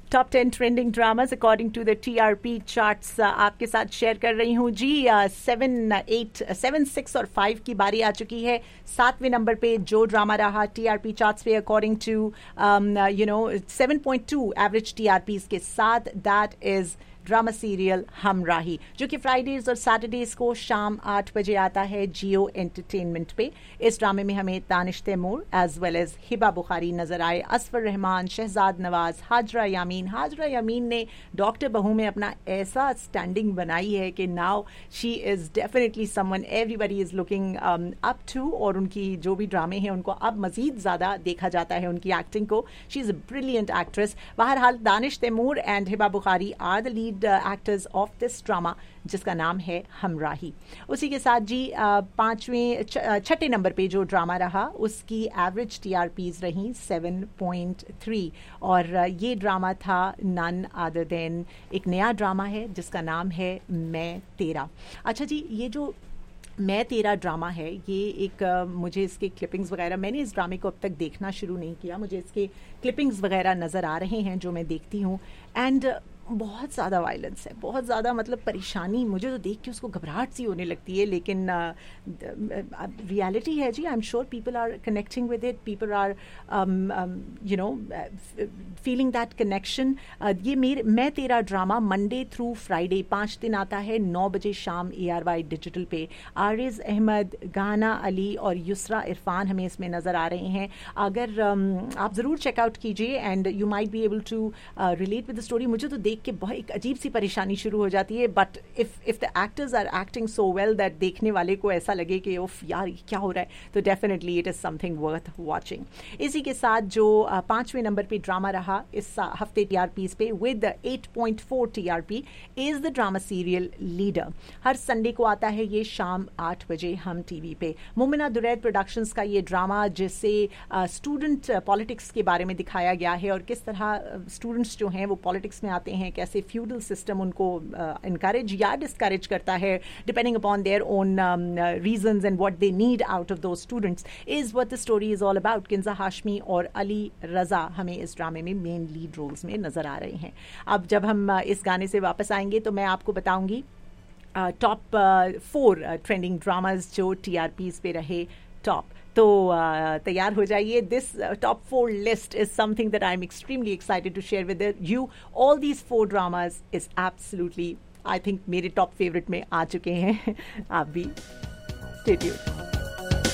Top 10 trending dramas according to the TRP charts आपके साथ share कर रही हूँ जी। 7, 8, 7, 6 और 5 की बारी आ चुकी है। 7वें नंबर पे जो ड्रामा रहा टीआरपी चार्ट्स पे अकॉर्डिंग टू 7.2 एवरेज टीआरपीज के साथ, दैट इज ड्रामा सीरियल हमराही, जो कि फ्राइडेज और सैटरडेज को शाम 8 बजे आता है जियो एंटरटेनमेंट पे। इस ड्रामे में हमें Danish Taimur as well as Hiba Bukhari नजर आए, असफर रहमान, शहजाद नवाज, हाजरा यामीन ने डॉक्टर बहू में अपना ऐसा स्टैंडिंग बनाई है कि now she is definitely someone everybody is looking up to, और उनकी जो भी ड्रामे हैं उनको अब मजीद ज़्यादा देखा जाता है उनकी एक्टिंग को। She is a brilliant actress. बहरहाल Danish Taimur and Hiba Bukhari are the lead actors of this drama, जिसका नाम है हमराही। उसी के साथ जी छठे नंबर पे जो ड्रामा रहा उसकी एवरेज टीआरपीज रही 7.3, और ये ड्रामा था नन अदर देन, एक नया ड्रामा है जिसका नाम है मैं तेरा। अच्छा जी, ये जो मैं तेरा ड्रामा है, ये एक मुझे इसके क्लिपिंग्स वगैरह, मैंने इस ड्रामे को अब तक देखना शुरू नहीं किया, मुझे इसके क्लिपिंग्स वगैरह नज़र आ रहे हैं जो मैं देखती हूँ, एंड बहुत ज़्यादा वायलेंस है, बहुत ज़्यादा, मतलब परेशानी, मुझे तो देख के उसको घबराहट सी होने लगती है। लेकिन रियलिटी है जी। I am sure people are connecting with it, people are feeling that connection. ये मैं तेरा ड्रामा मंडे थ्रू फ्राइडे 5 दिन आता है 9 बजे शाम ARY डिजिटल पे। आरिज अहमद, गाना अली और युसरा इरफान हमें इसमें नज़र आ रहे हैं। अगर आप ज़रूर चेकआउट कीजिए and you might be able to relate with the story. मुझे तो देख कि बहुत एक अजीब सी परेशानी शुरू हो जाती है, but if the actors are acting so well that देखने वाले को ऐसा लगे कि उफ यार ये क्या हो रहा है, तो definitely it is something worth watching. इसी के साथ जो 5वें नंबर पे ड्रामा रहा इस हफ्ते टीआरपीज पे with 8.4 TRP is the drama serial leader. Her Sunday को आता है ये शाम 8 बजे हम टीवी पे। मुमिना दुरैद प्रोडक्शंस का ये ड्रामा, जिससे स्टूडेंट पॉलिटिक्स के बारे में दिखाया गया है और किस तरह स्टूडेंट्स जो हैं वो पॉलिटिक्स में आते हैं, कैसे फ्यूडल सिस्टम उनको इनकरेज या डिस्करेज करता है depending upon their own reasons and what they need out of दो students, is what the story is all about. Kinza Hashmi और अली रजा हमें इस ड्रामे में मेन लीड रोल्स में नजर आ रहे हैं। अब जब हम इस गाने से वापस आएंगे तो मैं आपको बताऊंगी टॉप 4 ट्रेंडिंग ड्रामाज जो टीआरपीज पे रहे टॉप। तो तैयार हो जाइए। This top 4 list is something that I am extremely excited to share with you. All these 4 dramas is absolutely, I think, मेरे टॉप फेवरेट में आ चुके हैं। आप भी स्टे ट्यून्ड।